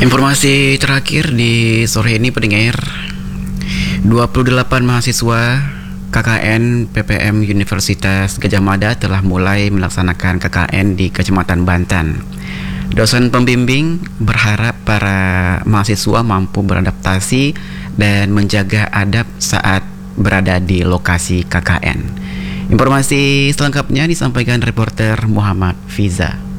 Informasi terakhir di sore ini pendengar, 28 mahasiswa KKN PPM Universitas Gadjah Mada telah mulai melaksanakan KKN di Kecamatan Bantan. Dosen pembimbing berharap para mahasiswa mampu beradaptasi dan menjaga adab saat berada di lokasi KKN. Informasi selengkapnya disampaikan reporter Muhammad Fiza.